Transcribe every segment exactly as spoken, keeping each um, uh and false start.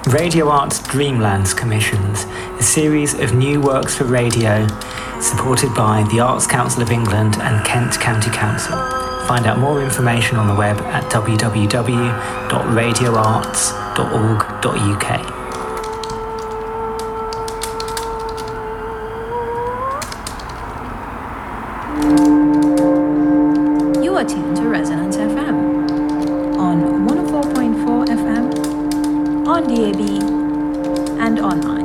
Radio Arts Dreamlands commissions a series of new works for radio supported by the Arts Council of England and Kent County Council. Find out more information on the web at w w w dot radio arts dot org dot u k. You are tuned to Resonance F M on one oh four point four F M, on D A B, and online.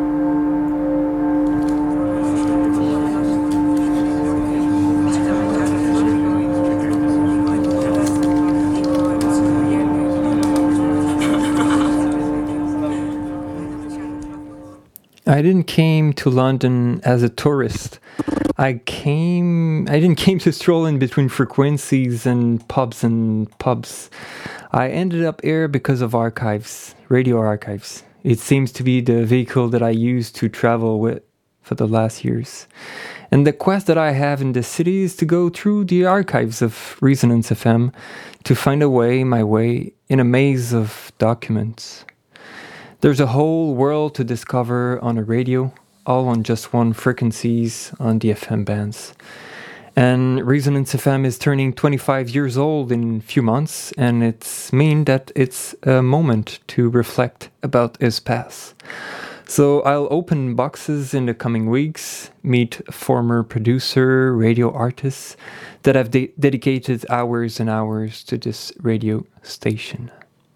I didn't came to London as a tourist. I came I didn't came to stroll in between frequencies and pubs and pubs. I ended up here because of archives, radio archives. It seems to be the vehicle that I use to travel with for the last years. And the quest that I have in the city is to go through the archives of Resonance F M to find a way, my way, in a maze of documents. There's a whole world to discover on a radio, all on just one frequencies on the F M bands. And Resonance F M is turning twenty-five years old in a few months, and it's mean that it's a moment to reflect about its past. So I'll open boxes in the coming weeks, meet former producer, radio artists that have de- dedicated hours and hours to this radio station.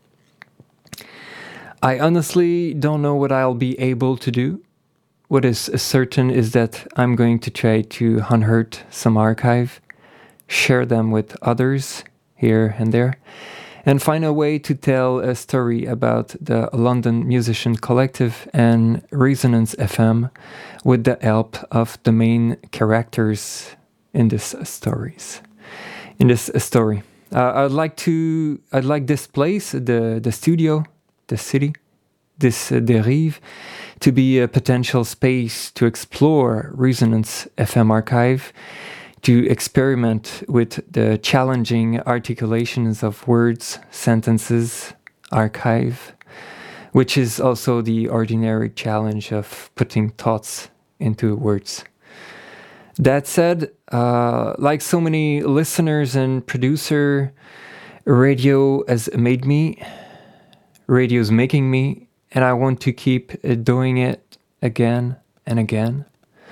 I honestly don't know what I'll be able to do. What is certain is that I'm going to try to unearth some archive, share them with others here and there, and find a way to tell a story about the London Musician Collective and Resonance F M with the help of the main characters in this stories. In this story, uh, I'd like to. I'd like this place, the the studio, the city, this uh, Derive, to be a potential space to explore Resonance F M archive, to experiment with the challenging articulations of words, sentences, archive, which is also the ordinary challenge of putting thoughts into words. That said, uh, like so many listeners and producer, radio has made me, radio's making me, and I want to keep doing it again and again.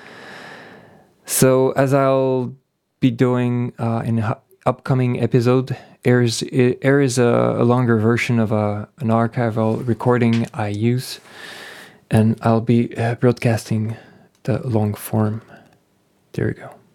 So as I'll be doing uh, in an upcoming episode, there is, there is a, a longer version of a, an archival recording I use, and I'll be uh, broadcasting the long form. There we go.